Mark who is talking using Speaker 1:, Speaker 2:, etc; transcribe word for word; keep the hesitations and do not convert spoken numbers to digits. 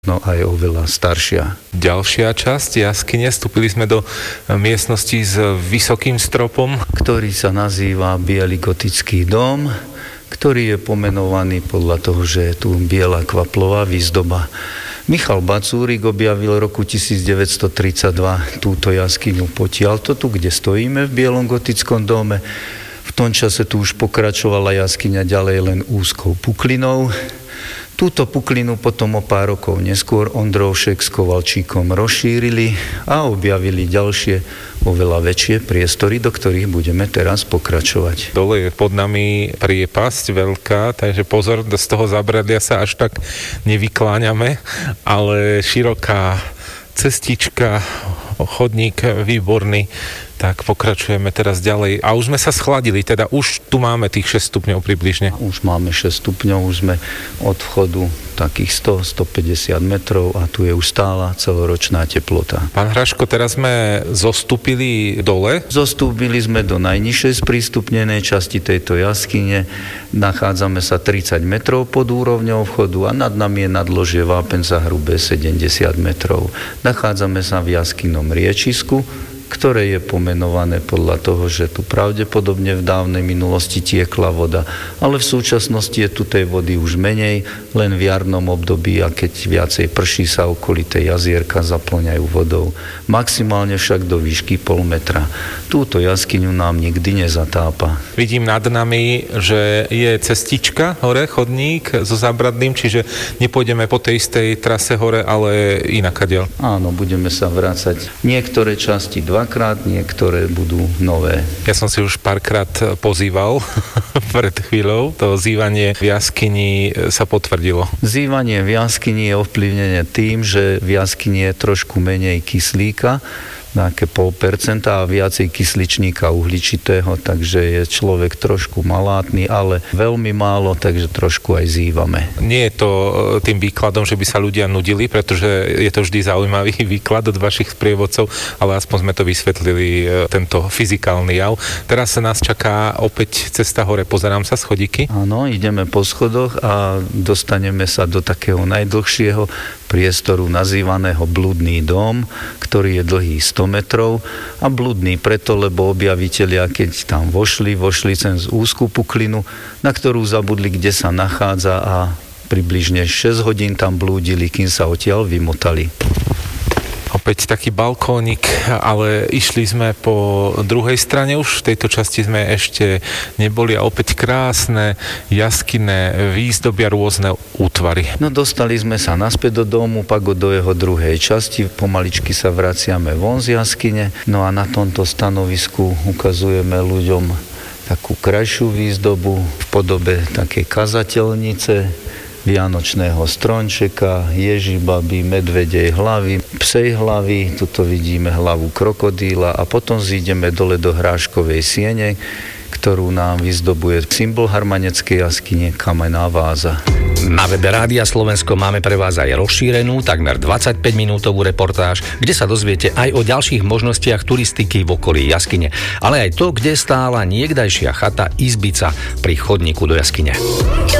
Speaker 1: no aj oveľa staršia.
Speaker 2: Ďalšia časť jaskyne, vstúpili sme do miestnosti s vysokým stropom,
Speaker 1: ktorý sa nazýva Biely gotický dom, ktorý je pomenovaný podľa toho, že je tu biela kvaplová výzdoba. Michal Bacúrik objavil v roku devätnásťtridsaťdva túto jaskyňu potiaľto, tu, kde stojíme v Bielom gotickom dome. V tom čase tu už pokračovala jaskyňa ďalej len úzkou puklinou. Túto puklinu potom o pár rokov neskôr Ondroušek s Kovalčíkom rozšírili a objavili ďalšie, oveľa väčšie priestory, do ktorých budeme teraz pokračovať.
Speaker 2: Dole je pod nami priepasť veľká, takže pozor, z toho zabradlia sa až tak nevykláňame, ale široká cestička, chodník výborný, tak pokračujeme teraz ďalej. A už sme sa schladili, teda už tu máme tých šesť stupňov približne.
Speaker 1: Už máme šesť stupňov, už sme od vchodu takých sto až stopäťdesiat metrov a tu je už stála celoročná teplota.
Speaker 2: Pán Hraško, teraz sme zostúpili dole.
Speaker 1: Zostúpili sme do najnižšej sprístupnenej časti tejto jaskyne. Nachádzame sa tridsať metrov pod úrovňou vchodu a nad nami je nadložie vápenca hrubé sedemdesiat metrov. Nachádzame sa v jaskynom riečisku, ktoré je pomenované podľa toho, že tu pravdepodobne v dávnej minulosti tiekla voda, ale v súčasnosti je tu tej vody už menej, len v jarnom období a keď viacej prší sa okolité jazierka zaplňajú vodou. Maximálne však do výšky pol metra. Túto jaskyňu nám nikdy nezatápa.
Speaker 2: Vidím nad nami, že je cestička hore, chodník so zábradlím, čiže nepôjdeme po tej istej trase hore, ale inakadiaľ.
Speaker 1: Áno, budeme sa vrácať. Niektoré časti dva dvakrát, niektoré budú nové.
Speaker 2: Ja som si už párkrát pozýval pred chvíľou. To zývanie v jaskyni sa potvrdilo.
Speaker 1: Zývanie v jaskyni je ovplyvnené tým, že v jaskyni je trošku menej kyslíka, nejaké pol percenta a viacej kysličníka uhličitého, takže je človek trošku malátny, ale veľmi málo, takže trošku aj zývame.
Speaker 2: Nie je to tým výkladom, že by sa ľudia nudili, pretože je to vždy zaujímavý výklad od vašich sprievodcov, ale aspoň sme to vysvetlili, tento fyzikálny jav. Teraz sa nás čaká opäť cesta hore, pozerám sa, schodíky.
Speaker 1: Áno, ideme po schodoch a dostaneme sa do takého najdlhšieho priestoru nazývaného Bludný dom, ktorý je dlhý sto metrov a bludný preto, lebo objavitelia, keď tam vošli, vošli cez úzkú puklinu, na ktorú zabudli, kde sa nachádza a približne šesť hodín tam blúdili, kým sa odtiaľ vymotali.
Speaker 2: Opäť taký balkónik, ale išli sme po druhej strane už, v tejto časti sme ešte neboli a opäť krásne jaskyné výzdobia, rôzne útvary.
Speaker 1: No dostali sme sa naspäť do domu, pak do jeho druhej časti, pomaličky sa vraciame von z jaskyne, no a na tomto stanovisku ukazujeme ľuďom takú krajšiu výzdobu v podobe takej kazateľnice, vianočného strončeka, ježibaby, medvedej hlavy, psej hlavy, tuto vidíme hlavu krokodíla a potom zídeme dole do hráškovej siene, ktorú nám vyzdobuje symbol harmaneckej jaskyne, kamenná váza.
Speaker 3: Na webe Rádia Slovensko máme pre vás aj rozšírenú, takmer dvadsaťpäť minútovú reportáž, kde sa dozviete aj o ďalších možnostiach turistiky v okolí jaskyne, ale aj to, kde stála niekdajšia chata izbica pri chodníku do jaskyne.